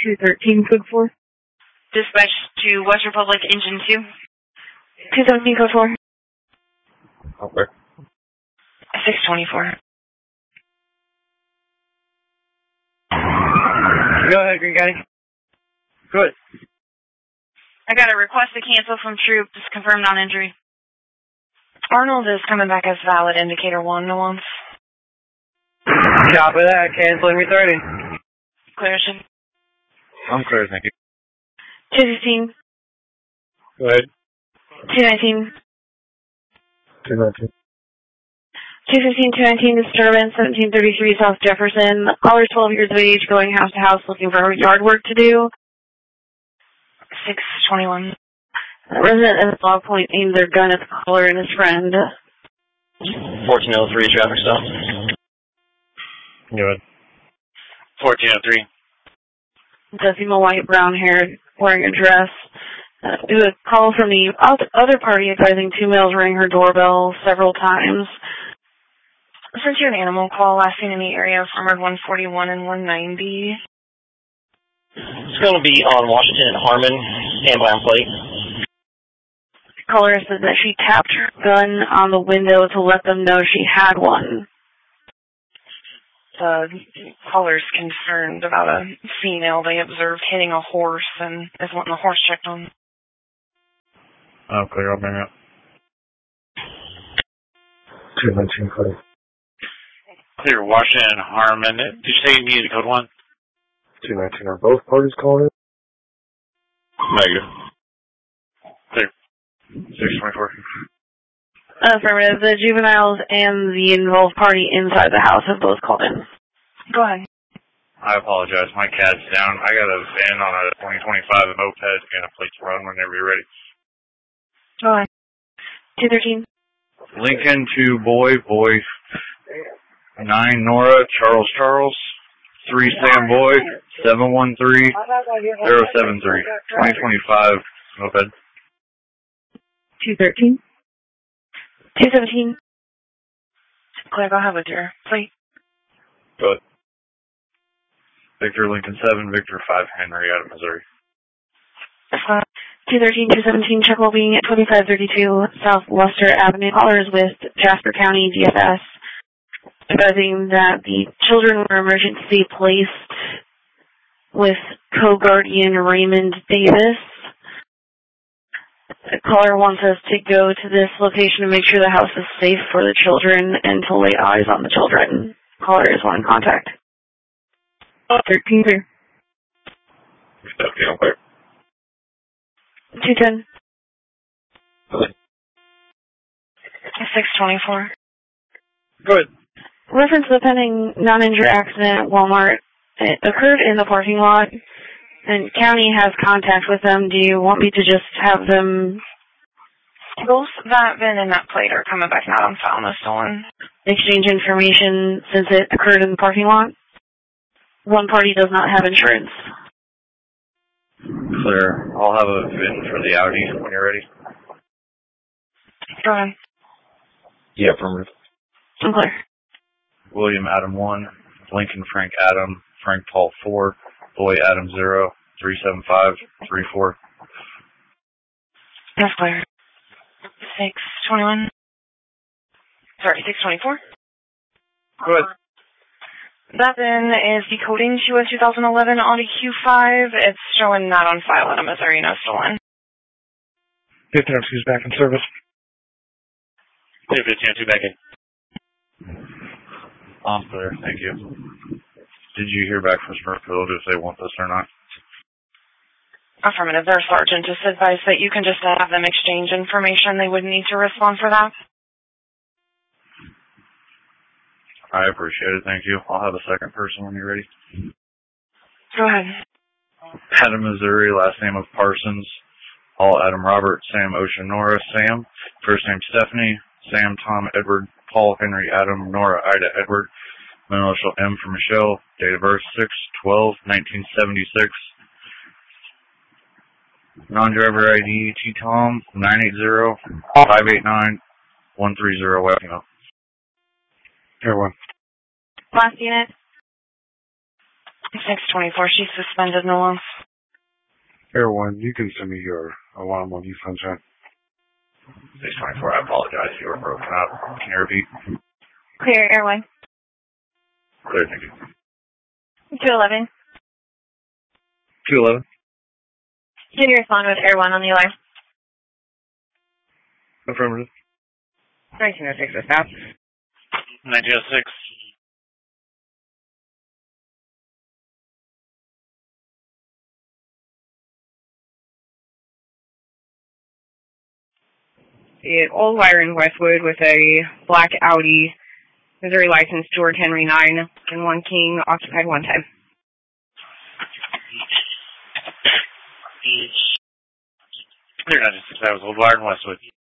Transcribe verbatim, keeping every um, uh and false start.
two thirteen, code four. Dispatch to West Republic, engine two. two seventeen, code four. Okay. six twenty-four. Go ahead, Green County. Good. I got a request to cancel from Troop. Just confirm non-injury. Arnold is coming back as valid indicator one to once. Copy that. Canceling returning. Clear ship. I'm clear, thank you. two fifteen. Go ahead. two nineteen. two nineteen. two fifteen, two nineteen, disturbance, seventeen thirty-three South Jefferson. Caller twelve years of age, going house to house looking for yard work to do. six twenty-one. Resident at the log point aimed their gun at the caller and his friend. fourteen oh three, traffic stop. Go ahead. fourteen oh three. The female, white, brown haired, wearing a dress. Uh, do a call from the other party advising two males rang her doorbell several times. Since you're an animal call, last seen in the area of Armored one forty-one and one ninety. It's going to be on Washington and Harmon, standby on plate. Caller said that she tapped her gun on the window to let them know she had one. The caller's concerned about a female they observed hitting a horse and is wanting the horse checked on. Oh, clear. I'll bring it up. two nineteen, clear. Clear, Washington, Harmon. Did you say you needed code one? two nineteen. Are both parties calling in? Negative. Clear. six twenty-four. Affirmative. The juveniles and the involved party inside the house have both called in. Go ahead. I apologize. My cat's down. I got a van on a twenty twenty-five moped and a plate to run whenever you're ready. Go ahead. two thirteen. Lincoln to Boy, Boy. nine Nora, Charles, Charles. three Sam Boy, seven one three, zero seven three. twenty twenty-five moped. two thirteen. two seventeen. Claire, go ahead with your plate. Go ahead. Victor Lincoln seven, Victor five, Henry out of Missouri. Uh, two thirteen, two seventeen, check will be at twenty-five thirty-two South Luster Avenue. Callers with Jasper County D F S advising that the children were emergency placed with co-guardian Raymond Davis. The caller wants us to go to this location to make sure the house is safe for the children and to lay eyes on the children. Caller is wanting contact. thirteen clear. two ten. six twenty-four. Good. Reference to the pending non-injured accident at Walmart. It occurred in the parking lot, and county has contact with them. Do you want me to just have them... Both that VIN and that plate are coming back not on file, no stolen. Exchange information since it occurred in the parking lot? One party does not have insurance. Clear. I'll have a V I N for the Audi when you're ready. Go ahead. Yeah, affirmative. I'm clear. William Adam one, Lincoln Frank Adam, Frank Paul four, Boy Adam zero, three seven five, three four. That's clear. six twenty-one. Sorry, six twenty-four. Good. That then is decoding to a two thousand eleven Audi Q five. It's showing not on file in a Missouri, no stolen. fifteen oh two is back in service. fifteen oh two back in. I'm clear, thank you. Did you hear back from Smurfville if they want this or not? Affirmative. Their sergeant just advised that you can just have them exchange information. They wouldn't need to respond for that. I appreciate it, thank you. I'll have a second person when you're ready. Go ahead. Adam, Missouri, last name of Parsons. All Adam Robert, Sam Ocean Nora, Sam. First name Stephanie, Sam Tom Edward, Paul Henry Adam Nora Ida Edward. Middle initial M for Michelle. Date of birth six twelve nineteen seventy-six. Non-driver I D T Tom nine eight zero five eight nine one three zero. Well, Last unit. six twenty-four, she's suspended, no loans. Air One, you can send me your alarm on you, Sunshine. six twenty-four, I apologize. You were broken up. Can you repeat? Clear, Air one. Clear, thank you. two eleven. two eleven. Can you respond with Air one on the alarm? Affirmative. nineteen oh six is now. nineteen oh six. The old wire in Westwood with a black Audi, Missouri license, George Henry nine, and one King, occupied one time. Clear, nineteen oh six, I was old wire in Westwood.